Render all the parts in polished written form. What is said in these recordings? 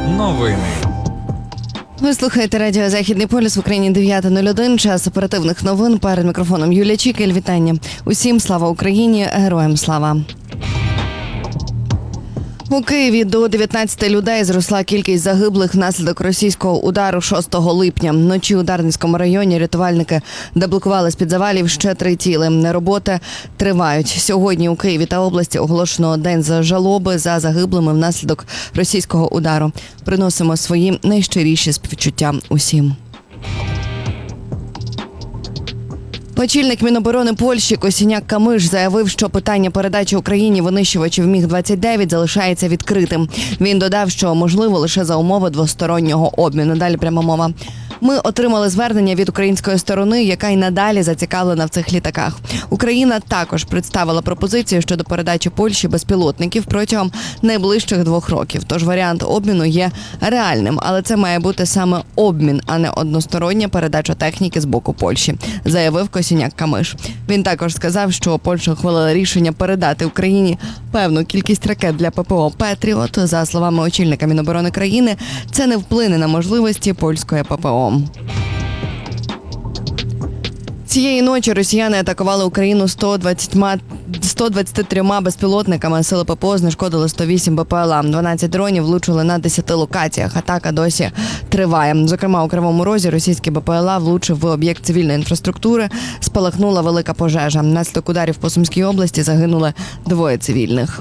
Новини. Ви слухаєте радіо «Західний полюс» в Україні 9:01. Час оперативних новин. Перед мікрофоном Юлія Чікель. Вітання. Усім слава Україні, героям слава. У Києві до 19 людей зросла кількість загиблих внаслідок російського удару 6 липня. Вночі у Дарницькому районі рятувальники деблокували з-під завалів ще 3 тіли. Роботи тривають. Сьогодні у Києві та області оголошено день за жалоби за загиблими внаслідок російського удару. Приносимо свої найщиріші співчуття усім. Очільник Міноборони Польщі Косіняк-Камиш заявив, що питання передачі Україні винищувачів Міг-29 залишається відкритим. Він додав, що можливо лише за умови двостороннього обміну. Далі пряма мова. Ми отримали звернення від української сторони, яка й надалі зацікавлена в цих літаках. Україна також представила пропозицію щодо передачі Польщі безпілотників протягом найближчих 2 років. Тож варіант обміну є реальним, але це має бути саме обмін, а не одностороння передача техніки з боку Польщі, заявив Косіняк-Камиш. Він також сказав, що Польща ухвалила рішення передати Україні певну кількість ракет для ППО «Петріот». За словами очільника Міноборони країни, це не вплине на можливості польської ППО. Цієї ночі росіяни атакували Україну 123 безпілотниками. Сили ППО знешкодили 108 БПЛА. 12 дронів влучили на 10 локаціях. Атака досі триває. Зокрема, у Кривому Розі російський БПЛА влучив в об'єкт цивільної інфраструктури. Спалахнула велика пожежа. Внаслідок ударів по Сумській області загинули 2 цивільних.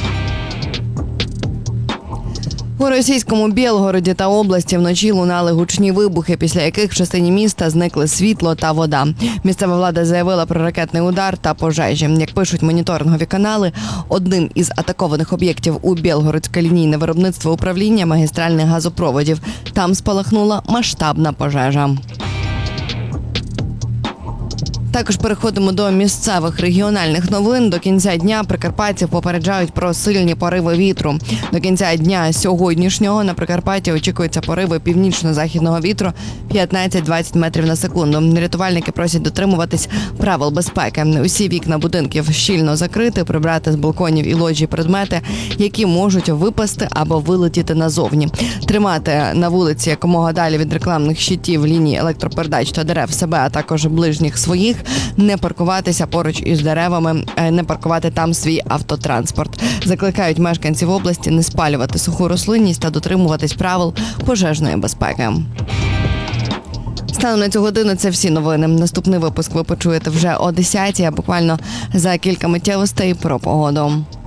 У російському Білгороді та області вночі лунали гучні вибухи, після яких в частині міста зникли світло та вода. Місцева влада заявила про ракетний удар та пожежі. Як пишуть моніторингові канали, одним із атакованих об'єктів у Білгородське лінійне виробництво управління магістральних газопроводів. Там спалахнула масштабна пожежа. Також переходимо до місцевих регіональних новин. До кінця дня прикарпатців попереджають про сильні пориви вітру. До кінця дня сьогоднішнього на Прикарпатті очікуються пориви північно-західного вітру 15-20 метрів на секунду. Рятувальники просять дотримуватись правил безпеки. Усі вікна будинків щільно закрити, прибрати з балконів і лоджій предмети, які можуть випасти або вилетіти назовні. Тримати на вулиці якомога далі від рекламних щитів, ліній електропередач та дерев себе, а також ближніх своїх. Не паркуватися поруч із деревами, не паркувати там свій автотранспорт. Закликають мешканців області не спалювати суху рослинність та дотримуватись правил пожежної безпеки. Станом на цю годину це всі новини. Наступний випуск ви почуєте вже о 10:00, а буквально за кілька миттєвостей про погоду.